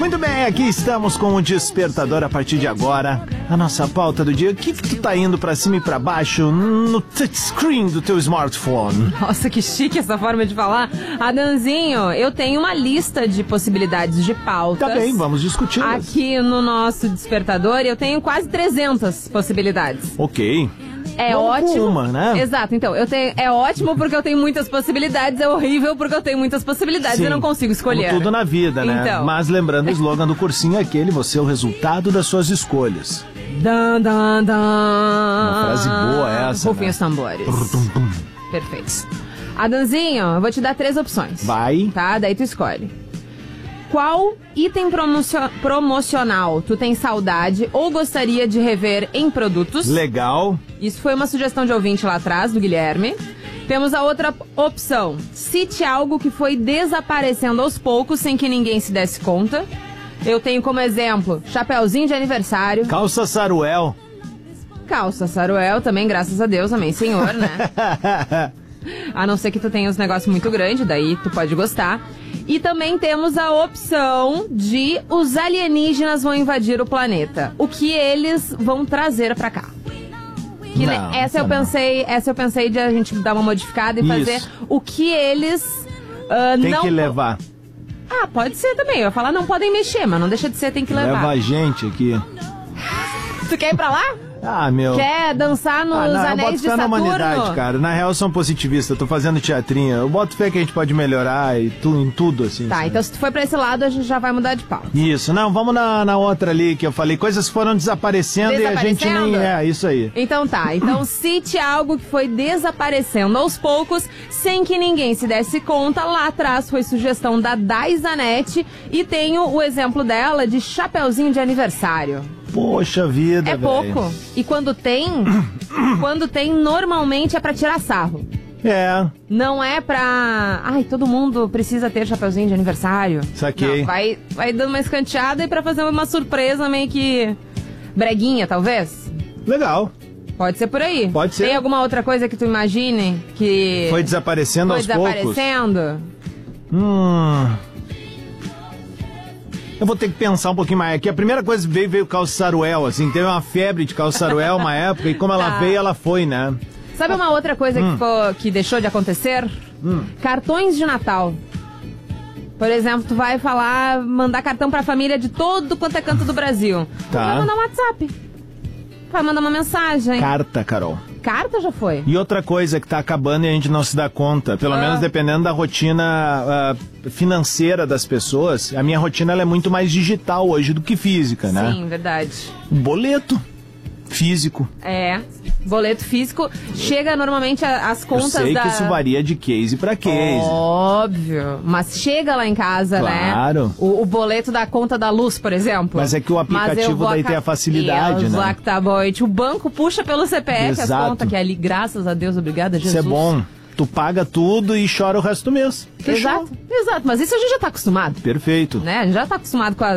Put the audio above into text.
Muito bem, aqui estamos com o Despertador a partir de agora. A nossa pauta do dia. O que tu tá indo pra cima e pra baixo no touchscreen do teu smartphone? Nossa, que chique essa forma de falar. Adanzinho, eu tenho uma lista de possibilidades de pautas. Tá bem, vamos discutir. Aqui no nosso Despertador, eu tenho quase 300 possibilidades. Ok. É Vamos ótimo. com uma, né? Exato, então, é ótimo porque eu tenho muitas possibilidades, é horrível porque eu tenho muitas possibilidades e eu não consigo escolher. Como tudo na vida, né? Então. Mas lembrando o slogan do cursinho é aquele, você é o resultado das suas escolhas. Dan, dan, dan. Uma frase boa essa, Rufem né? os tambores. Perfeito. Adanzinho, eu vou te dar 3 opções. Vai. Tá? Daí tu escolhe. Qual item promocional tu tem saudade ou gostaria de rever em produtos? Legal. Isso foi uma sugestão de ouvinte lá atrás, do Guilherme. Temos a outra opção. Cite algo que foi desaparecendo aos poucos sem que ninguém se desse conta. Eu tenho como exemplo, chapeuzinho de aniversário. Calça Saruel. Calça Saruel também, graças a Deus, amém, senhor, né? A não ser que tu tenha uns negócios muito grandes, daí tu pode gostar. E também temos a opção de os alienígenas vão invadir o planeta. O que eles vão trazer pra cá? Que, Não, essa eu pensei de a gente dar uma modificada e fazer o que eles Tem não... que levar. Ah, pode ser também. Eu ia falar não podem mexer, mas não deixa de ser, tem que levar. Leva a gente aqui. Tu quer ir pra lá? Ah, meu. Quer dançar nos não, eu boto anéis de fé na Saturno? humanidade, cara. Na real, eu sou um positivista. Eu tô fazendo teatrinho. Eu boto fé que a gente pode melhorar em tudo, assim. Tá, sabe? então se tu for pra esse lado, a gente já vai mudar de pau. Isso. Não, vamos na outra ali que eu falei. Coisas foram desaparecendo e a gente nem... É, isso aí. Então tá. Então cite algo que foi desaparecendo aos poucos, sem que ninguém se desse conta. Lá atrás foi sugestão da Daizanete e tenho o exemplo dela de chapeuzinho de aniversário. Poxa vida, É velho. pouco. E quando tem, normalmente é pra tirar sarro. É. Não é pra... Ai, todo mundo precisa ter chapeuzinho de aniversário. Saquei. Não, vai dando uma escanteada e pra fazer uma surpresa meio que... breguinha, talvez. Legal. Pode ser por aí. Pode ser. Tem alguma outra coisa que tu imagine que... Foi desaparecendo aos poucos? Foi desaparecendo? Eu vou ter que pensar um pouquinho mais. Aqui a primeira coisa que veio calça Saruel, assim. Teve uma febre de calça Saruel uma época e como ela veio, ela foi, né? Sabe uma outra coisa que deixou de acontecer? Cartões de Natal. Por exemplo, tu vai mandar cartão pra família de todo quanto é canto do Brasil. Tá. Tu vai mandar um WhatsApp. Vai mandar uma mensagem. Carta, Carol. Carta já foi. E outra coisa que tá acabando e a gente não se dá conta, pelo menos dependendo da rotina financeira das pessoas, a minha rotina ela é muito mais digital hoje do que física, né? Sim, verdade. Boleto físico. É, boleto físico chega normalmente as contas Eu sei que isso varia de case pra case. Óbvio, mas chega lá em casa, Claro. né? O boleto da conta da luz, por exemplo. Mas é que o aplicativo daí tem a facilidade, né? Exato, tá bom. O banco puxa pelo CPF Exato. as contas, que é ali, graças a Deus, obrigada, Jesus. Isso é bom. Tu paga tudo e chora o resto do mês. Fechou. Exato, mas isso a gente já tá acostumado. Perfeito. Né? A gente já tá acostumado com